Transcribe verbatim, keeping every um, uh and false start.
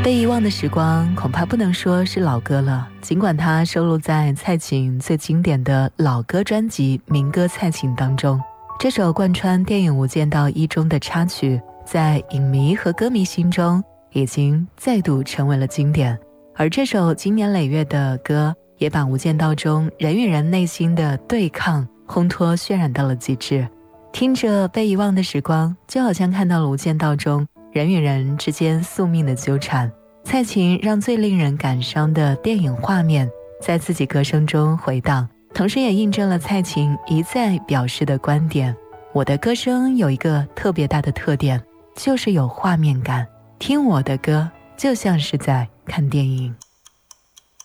被遗忘的时光恐怕不能说是老歌了，尽管它收录在蔡琴最经典的老歌专辑《民歌蔡琴》当中。这首贯穿电影《无间道一》中的插曲，在影迷和歌迷心中已经再度成为了经典。而这首经年累月的歌，也把《无间道》中人与人内心的对抗烘托渲染到了极致。听着被遗忘的时光，就好像看到了《无间道》中人与人之间宿命的纠缠。蔡琴让最令人感伤的电影画面在自己歌声中回荡，同时也印证了蔡琴一再表示的观点：我的歌声有一个特别大的特点，就是有画面感，听我的歌就像是在看电影。